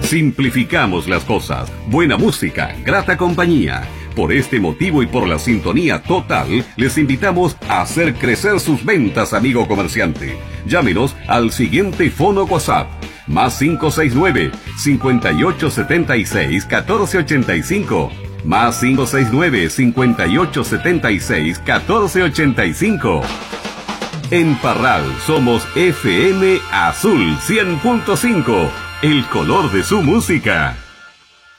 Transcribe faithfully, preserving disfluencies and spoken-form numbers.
Simplificamos las cosas. Buena música, grata compañía. Por este motivo y por la sintonía total, les invitamos a hacer crecer sus ventas, amigo comerciante. Llámenos al siguiente fono WhatsApp. Más cinco seis nueve, cinco ocho siete seis, uno cuatro ocho cinco. Más cinco seis nueve, cinco ocho siete seis, uno cuatro ocho cinco. En Parral somos F M Azul cien punto cinco, el color de su música.